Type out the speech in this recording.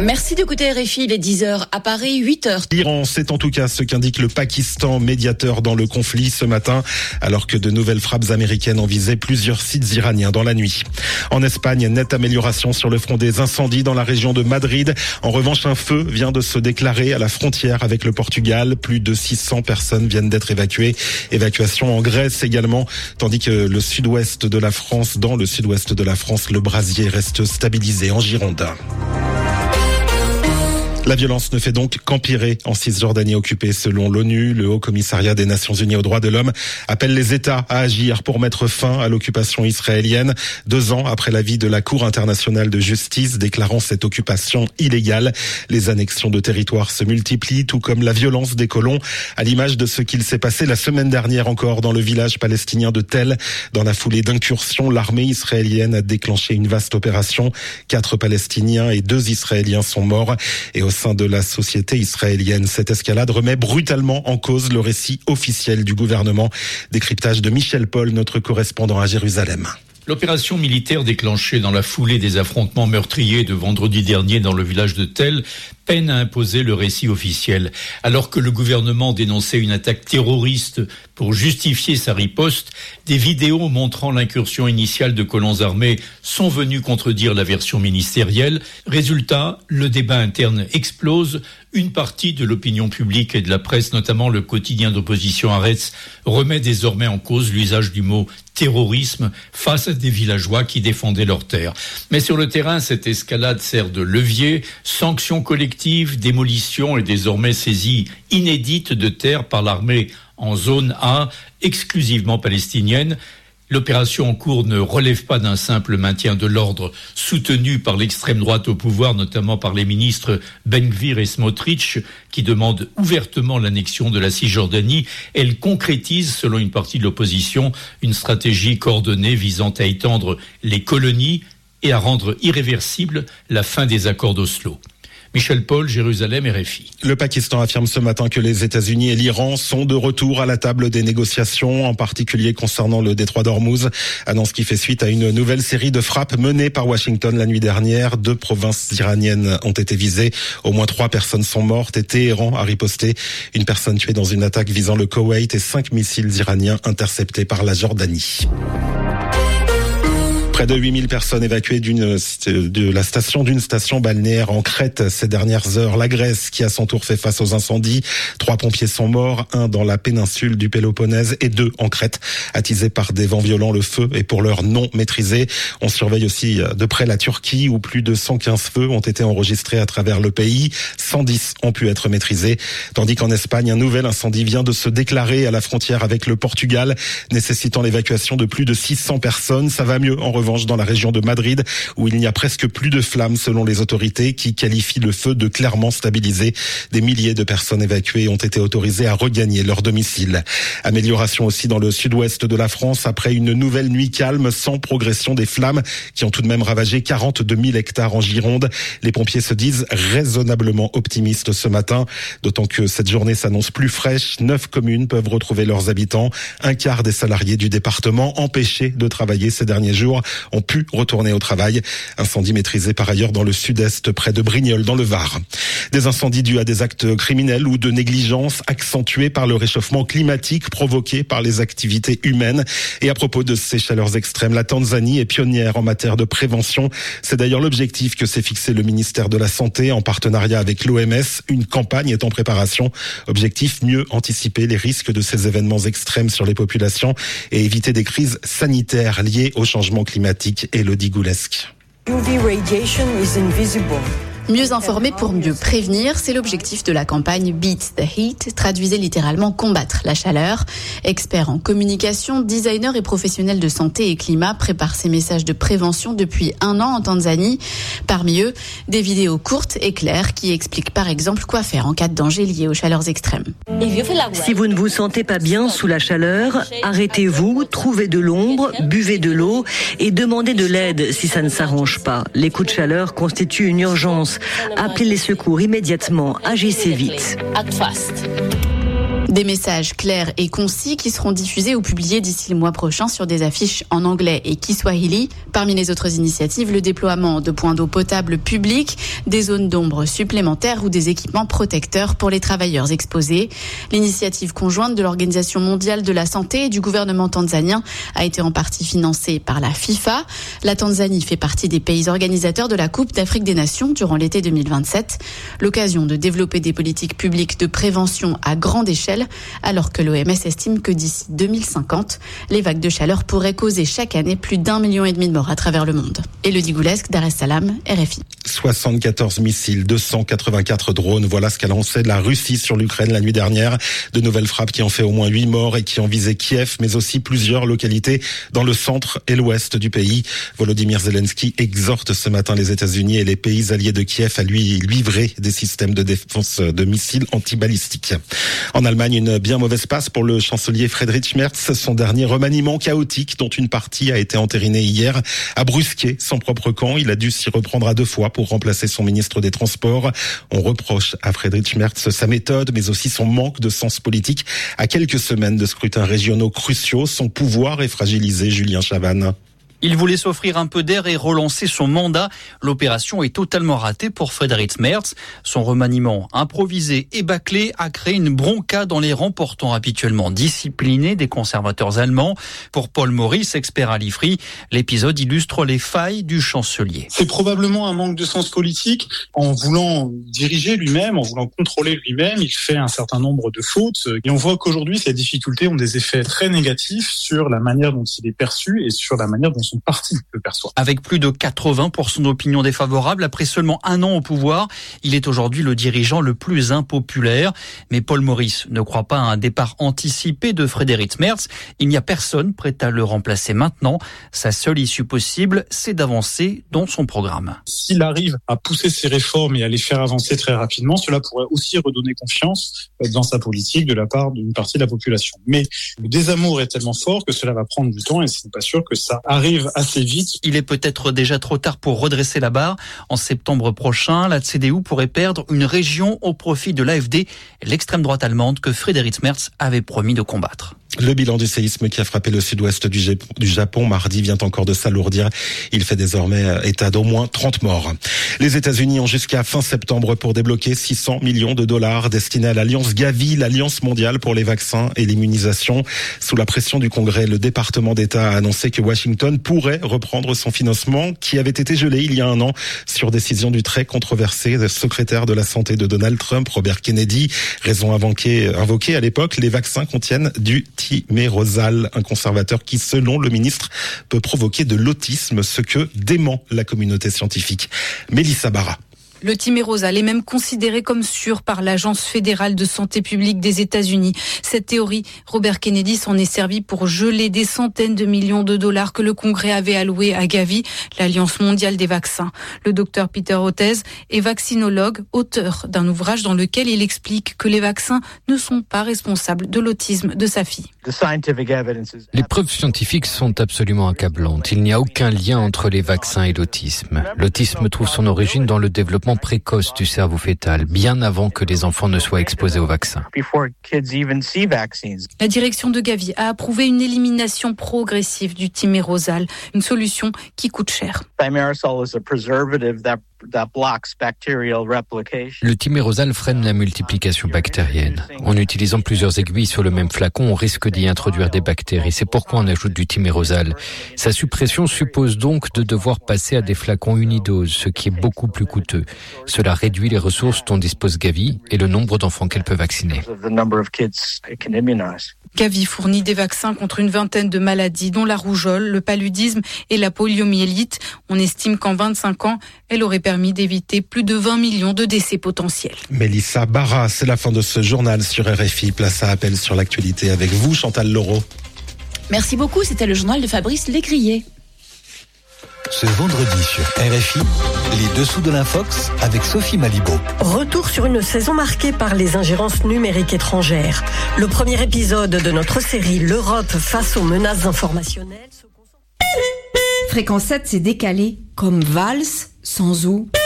Merci d'écouter RFI, il est 10h à Paris, 8h. L'Iran, c'est en tout cas ce qu'indique le Pakistan, médiateur dans le conflit ce matin, alors que de nouvelles frappes américaines ont visé plusieurs sites iraniens dans la nuit. En Espagne, nette amélioration sur le front des incendies dans la région de Madrid. En revanche, un feu vient de se déclarer à la frontière avec le Portugal. Plus de 600 personnes viennent d'être évacuées. Évacuation en Grèce également, tandis que dans le sud-ouest de la France, le brasier reste stabilisé en Gironde. La violence ne fait donc qu'empirer en Cisjordanie occupée selon l'ONU. Le Haut Commissariat des Nations Unies aux droits de l'homme appelle les États à agir pour mettre fin à l'occupation israélienne. 2 ans après l'avis de la Cour internationale de justice déclarant cette occupation illégale, les annexions de territoires se multiplient, tout comme la violence des colons, à l'image de ce qu'il s'est passé la semaine dernière encore dans le village palestinien de Tel. Dans la foulée d'incursions, l'armée israélienne a déclenché une vaste opération. 4 Palestiniens et 2 Israéliens sont morts. Et au sein de la société israélienne, cette escalade remet brutalement en cause le récit officiel du gouvernement. Décryptage de Michel Paul, notre correspondant à Jérusalem. L'opération militaire déclenchée dans la foulée des affrontements meurtriers de vendredi dernier dans le village de Tel peine à imposer le récit officiel. Alors que le gouvernement dénonçait une attaque terroriste pour justifier sa riposte, des vidéos montrant l'incursion initiale de colons armés sont venues contredire la version ministérielle. Résultat, le débat interne explose. Une partie de l'opinion publique et de la presse, notamment le quotidien d'opposition Haaretz, remet désormais en cause l'usage du mot terrorisme face à des villageois qui défendaient leurs terres. Mais sur le terrain, cette escalade sert de levier. Sanctions collectives, démolition et désormais saisie inédite de terres par l'armée en zone A, exclusivement palestinienne. L'opération en cours ne relève pas d'un simple maintien de l'ordre soutenu par l'extrême droite au pouvoir, notamment par les ministres Ben Gvir et Smotrich, qui demandent ouvertement l'annexion de la Cisjordanie. Elle concrétise, selon une partie de l'opposition, une stratégie coordonnée visant à étendre les colonies et à rendre irréversible la fin des accords d'Oslo. Michel Paul, Jérusalem, RFI. Le Pakistan affirme ce matin que les États-Unis et l'Iran sont de retour à la table des négociations, en particulier concernant le détroit d'Ormuz. Annonce qui fait suite à une nouvelle série de frappes menées par Washington la nuit dernière. 2 provinces iraniennes ont été visées. Au moins 3 personnes sont mortes et Téhéran a riposté. Une personne tuée dans une attaque visant le Koweït et 5 missiles iraniens interceptés par la Jordanie. Près de 8000 personnes évacuées d'une station balnéaire en Crète ces dernières heures. La Grèce qui à son tour fait face aux incendies. 3 pompiers sont morts, 1 dans la péninsule du Péloponnèse et 2 en Crète. Attisés par des vents violents, le feu est pour l'heure non maîtrisé. On surveille aussi de près la Turquie où plus de 115 feux ont été enregistrés à travers le pays. 110 ont pu être maîtrisés. Tandis qu'en Espagne, un nouvel incendie vient de se déclarer à la frontière avec le Portugal, nécessitant l'évacuation de plus de 600 personnes. Ça va mieux en revanche dans la région de Madrid, où il n'y a presque plus de flammes selon les autorités qui qualifient le feu de clairement stabilisé. Des milliers de personnes évacuées ont été autorisées à regagner leur domicile. Amélioration aussi dans le sud-ouest de la France après une nouvelle nuit calme sans progression des flammes qui ont tout de même ravagé 42 000 hectares en Gironde. Les pompiers se disent raisonnablement optimistes ce matin, d'autant que cette journée s'annonce plus fraîche. 9 communes peuvent retrouver leurs habitants. Un quart des salariés du département empêchés de travailler ces derniers jours ont pu retourner au travail. Incendie maîtrisé par ailleurs dans le sud-est près de Brignoles dans le Var. Des incendies dus à des actes criminels ou de négligence accentués par le réchauffement climatique provoqué par les activités humaines. Et à propos de ces chaleurs extrêmes, la Tanzanie est pionnière en matière de prévention. C'est d'ailleurs l'objectif que s'est fixé le ministère de la Santé en partenariat avec l'OMS. Une campagne est en préparation. Objectif, mieux anticiper les risques de ces événements extrêmes sur les populations et éviter des crises sanitaires liées au changement climatique. Elodie Goulesque. UV radiation is invisible. Mieux informer pour mieux prévenir, c'est l'objectif de la campagne Beat the Heat, traduisez littéralement combattre la chaleur. Experts en communication, designers et professionnels de santé et climat préparent ces messages de prévention depuis 1 an en Tanzanie. Parmi eux, des vidéos courtes et claires qui expliquent par exemple quoi faire en cas de danger lié aux chaleurs extrêmes. Si vous ne vous sentez pas bien sous la chaleur, arrêtez-vous, trouvez de l'ombre, buvez de l'eau et demandez de l'aide si ça ne s'arrange pas. Les coups de chaleur constituent une urgence. Appelez les secours immédiatement, agissez vite. Des messages clairs et concis qui seront diffusés ou publiés d'ici le mois prochain sur des affiches en anglais et kiswahili. Parmi les autres initiatives, le déploiement de points d'eau potable publics, des zones d'ombre supplémentaires ou des équipements protecteurs pour les travailleurs exposés. L'initiative conjointe de l'Organisation mondiale de la santé et du gouvernement tanzanien a été en partie financée par la FIFA. La Tanzanie fait partie des pays organisateurs de la Coupe d'Afrique des Nations durant l'été 2027. L'occasion de développer des politiques publiques de prévention à grande échelle, alors que l'OMS estime que d'ici 2050, les vagues de chaleur pourraient causer chaque année plus d'1,5 million de morts à travers le monde. Élodie Goulesque, Dar es Salaam, RFI. 74 missiles, 284 drones, voilà ce qu'a lancé la Russie sur l'Ukraine la nuit dernière. De nouvelles frappes qui ont fait au moins 8 morts et qui ont visé Kiev, mais aussi plusieurs localités dans le centre et l'ouest du pays. Volodymyr Zelensky exhorte ce matin les États-Unis et les pays alliés de Kiev à lui livrer des systèmes de défense de missiles antibalistiques. En Allemagne, une bien mauvaise passe pour le chancelier Friedrich Merz. Son dernier remaniement chaotique, dont une partie a été entérinée hier, a brusqué son propre camp. Il a dû s'y reprendre à 2 fois pour remplacer son ministre des Transports. On reproche à Friedrich Merz sa méthode, mais aussi son manque de sens politique. À quelques semaines de scrutins régionaux cruciaux, son pouvoir est fragilisé. Julien Chavannes. Il voulait s'offrir un peu d'air et relancer son mandat. L'opération est totalement ratée pour Friedrich Merz. Son remaniement improvisé et bâclé a créé une bronca dans les rangs portant habituellement disciplinés des conservateurs allemands. Pour Paul Maurice, expert à l'IFRI, l'épisode illustre les failles du chancelier. C'est probablement un manque de sens politique. En voulant diriger lui-même, en voulant contrôler lui-même, il fait un certain nombre de fautes. Et on voit qu'aujourd'hui, ces difficultés ont des effets très négatifs sur la manière dont il est perçu et sur la manière dont son parti le perçoit. Avec plus de 80% d'opinions défavorables, après seulement 1 an au pouvoir, il est aujourd'hui le dirigeant le plus impopulaire. Mais Paul Maurice ne croit pas à un départ anticipé de Friedrich Merz. Il n'y a personne prêt à le remplacer maintenant. Sa seule issue possible, c'est d'avancer dans son programme. S'il arrive à pousser ses réformes et à les faire avancer très rapidement, cela pourrait aussi redonner confiance dans sa politique de la part d'une partie de la population. Mais le désamour est tellement fort que cela va prendre du temps et ce n'est pas sûr que ça arrive assez vite. Il est peut-être déjà trop tard pour redresser la barre. En septembre prochain, la CDU pourrait perdre une région au profit de l'AfD, l'extrême droite allemande que Friedrich Merz avait promis de combattre. Le bilan du séisme qui a frappé le sud-ouest du Japon mardi vient encore de s'alourdir. Il fait désormais état d'au moins 30 morts. Les États-Unis ont jusqu'à fin septembre pour débloquer 600 millions de dollars destinés à l'alliance Gavi, l'alliance mondiale pour les vaccins et l'immunisation. Sous la pression du Congrès, le département d'État a annoncé que Washington pourrait reprendre son financement qui avait été gelé il y a 1 an sur décision du très controversé secrétaire de la santé de Donald Trump, Robert Kennedy. Raison invoquée à l'époque, les vaccins contiennent du thimerosal, un conservateur qui, selon le ministre, peut provoquer de l'autisme, ce que dément la communauté scientifique. Mélissa Barra. Le thimerosal est même considéré comme sûr par l'Agence fédérale de santé publique des États-Unis. Cette théorie, Robert Kennedy s'en est servi pour geler des centaines de millions de dollars que le Congrès avait alloués à Gavi, l'Alliance mondiale des vaccins. Le docteur Peter Hotez est vaccinologue, auteur d'un ouvrage dans lequel il explique que les vaccins ne sont pas responsables de l'autisme de sa fille. Les preuves scientifiques sont absolument accablantes. Il n'y a aucun lien entre les vaccins et l'autisme. L'autisme trouve son origine dans le développement précoce du cerveau fœtal, bien avant que les enfants ne soient exposés aux vaccins. La direction de Gavi a approuvé une élimination progressive du thimerosal, une solution qui coûte cher. Le thimerosal freine la multiplication bactérienne. En utilisant plusieurs aiguilles sur le même flacon, on risque d'y introduire des bactéries. C'est pourquoi on ajoute du thimerosal. Sa suppression suppose donc de devoir passer à des flacons unidoses, ce qui est beaucoup plus coûteux. Cela réduit les ressources dont dispose Gavi et le nombre d'enfants qu'elle peut vacciner. Gavi fournit des vaccins contre une vingtaine de maladies, dont la rougeole, le paludisme et la poliomyélite. On estime qu'en 25 ans, elle aurait permis d'éviter plus de 20 millions de décès potentiels. Mélissa Barra, c'est la fin de ce journal sur RFI. Place à Appel sur l'actualité avec vous, Chantal Laureau. Merci beaucoup, c'était le journal de Fabrice Lécrier. Ce vendredi sur RFI, les dessous de l'Infox avec Sophie Malibaud. Retour sur une saison marquée par les ingérences numériques étrangères. Le premier épisode de notre série L'Europe face aux menaces informationnelles. Fréquence 7 s'est décalé comme valse sans eau.